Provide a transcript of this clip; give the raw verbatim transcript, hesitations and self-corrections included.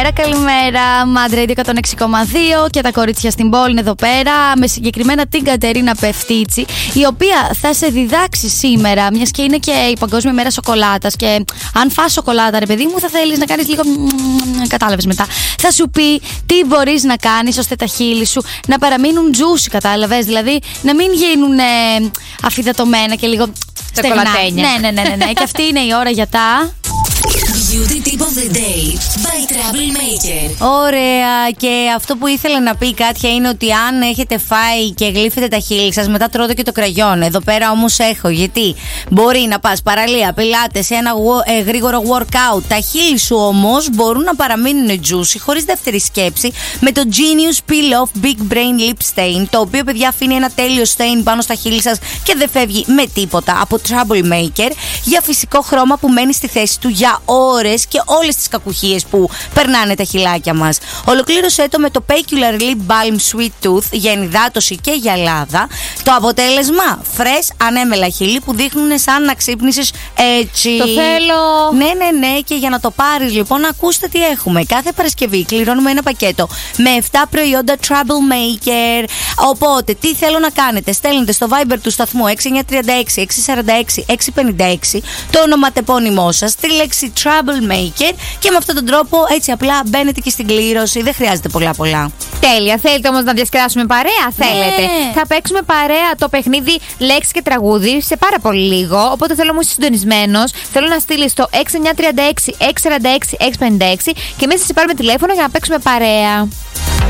Καλημέρα, καλημέρα. Mad Radio εκατόν έξι κόμμα δύο και τα κορίτσια στην πόλη είναι εδώ πέρα. Με συγκεκριμένα την Κατερίνα Πεφτίτσι, η οποία θα σε διδάξει σήμερα, μιας και είναι και η Παγκόσμια Μέρα Σοκολάτας. Και αν φας σοκολάτα, ρε παιδί μου, θα θέλεις να κάνεις λίγο. Κατάλαβες μετά. Θα σου πει τι μπορείς να κάνεις ώστε τα χείλη σου να παραμείνουν juicy, κατάλαβες. Δηλαδή να μην γίνουν ε, αφυδατωμένα και λίγο στεγνά. Ναι, ναι, ναι, ναι, ναι. Και αυτή είναι η ώρα για τα. Beauty Tip of the Day by Troublemaker. Ωραία, και αυτό που ήθελα να πει Κάτια είναι ότι αν έχετε φάει και γλύφετε τα χείλη σας, μετά τρώτε και το κραγιόν. Εδώ πέρα όμως έχω, γιατί μπορεί να πας παραλία, πιλάτες, ένα ε, γρήγορο workout. Τα χείλη σου όμως μπορούν να παραμείνουν juicy χωρίς δεύτερη σκέψη με το Genius Peel Off Big Brain Lip Stain, το οποίο, παιδιά, αφήνει ένα τέλειο stain πάνω στα χείλη σας και δεν φεύγει με τίποτα. Από Troublemaker, για φυσικό χρώμα που μένει στη θέση του για ώρες και όλες τις κακουχίες που περνάνε τα χυλάκια μας. Ολοκλήρωσέ το με το Peculiar Lip Balm Sweet Tooth για ενυδάτωση και γυαλάδα. Το αποτέλεσμα, fresh ανέμελα χείλη που δείχνουν σαν να ξύπνησες έτσι. Το θέλω. Ναι, ναι, ναι. Και για να το πάρεις, λοιπόν, ακούστε τι έχουμε. Κάθε Παρασκευή κληρώνουμε ένα πακέτο με επτά προϊόντα Troublemaker. Οπότε, τι θέλω να κάνετε? Στέλνετε στο Viber του σταθμού έξι εννιά τρία έξι έξι τέσσερα έξι έξι πέντε έξι το ονοματεπώνυμό σας, τη λέξη Troublemaker, και με αυτόν τον τρόπο έτσι απλά μπαίνετε και στην κλήρωση. Δεν χρειάζεται πολλά πολλά. Τέλεια. Θέλετε όμως να διασκεδάσουμε παρέα? Θέλετε? Ναι. Θα παίξουμε παρέα το παιχνίδι λέξη και τραγούδι σε πάρα πολύ λίγο. Οπότε θέλω όμως συντονισμένος. Θέλω να στείλεις στο έξι εννιά τρία έξι έξι τέσσερα έξι έξι πέντε έξι και εμείς θα σε πάρουμε τηλέφωνο για να παίξουμε παρέα.